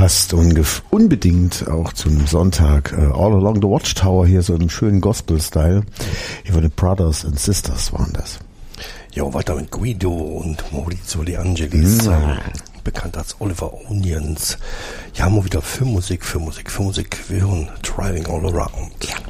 passt unbedingt auch zum Sonntag. All Along the Watchtower hier so im schönen Gospel-Style. Hier von den Brothers and Sisters waren das. Jo, weiter mit Guido und Maurizio De Angelis, bekannt als Oliver Onions. Ja, haben wir wieder für Musik. Wir hören Driving All Around.